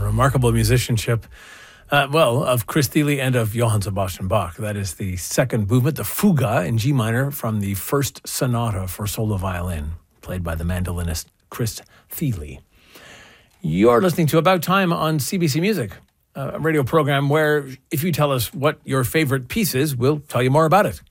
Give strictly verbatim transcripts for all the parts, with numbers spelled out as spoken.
remarkable musicianship, uh, well, of Chris Thile and of Johann Sebastian Bach. That is the second movement, the Fuga in G minor from the first sonata for solo violin, played by the mandolinist Chris Thile. You're listening to About Time on C B C Music, a radio program where if you tell us what your favorite piece is, we'll tell you more about it.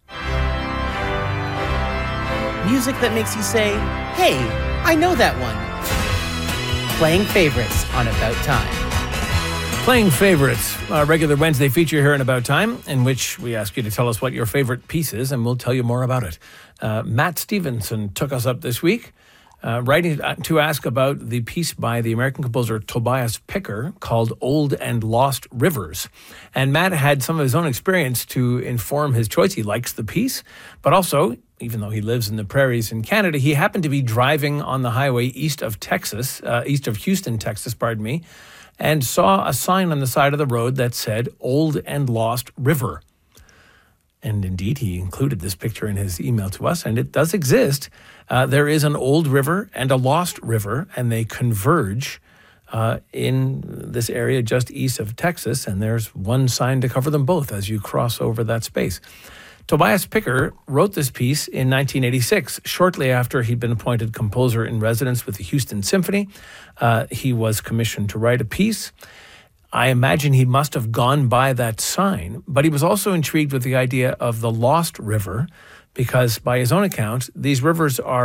Music that makes you say, hey, I know that one. Playing favorites on About Time. Playing Favorites, a regular Wednesday feature here in About Time, in which we ask you to tell us what your favorite piece is, and we'll tell you more about it. Uh, Matt Stevenson took us up this week, uh, writing to ask about the piece by the American composer Tobias Picker called Old and Lost Rivers. And Matt had some of his own experience to inform his choice. He likes the piece, but also, even though he lives in the prairies in Canada, he happened to be driving on the highway east of Texas, uh, east of Houston, Texas, pardon me, and saw a sign on the side of the road that said Old and Lost River. And indeed, he included this picture in his email to us, and it does exist. Uh, there is an old river and a lost river, and they converge uh, in this area just east of Texas, and there's one sign to cover them both as you cross over that space. Tobias Picker wrote this piece in nineteen eighty-six, shortly after he'd been appointed composer in residence with the Houston Symphony. Uh, he was commissioned to write a piece. I imagine he must have gone by that sign, but he was also intrigued with the idea of the lost river because, by his own account, these rivers are